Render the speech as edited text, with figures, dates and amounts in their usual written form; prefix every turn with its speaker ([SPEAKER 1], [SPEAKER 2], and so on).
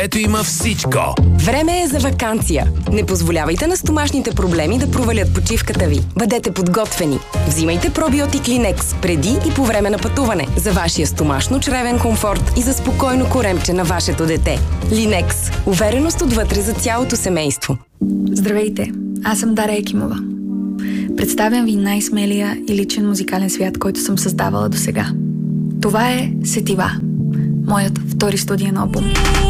[SPEAKER 1] ето има всичко.
[SPEAKER 2] Време е за ваканция. Не позволявайте на стомашните проблеми да провалят почивката ви. Бъдете подготвени. Взимайте пробиотик Линекс преди и по време на пътуване за вашия стомашно-чревен комфорт и за спокойно коремче на вашето дете. Линекс. Увереност отвътре за цялото семейство.
[SPEAKER 3] Здравейте, аз съм Дара Екимова. Представям ви най-смелия и личен музикален свят, който съм създавала досега. Това е Сетива, моят втори студиен албум.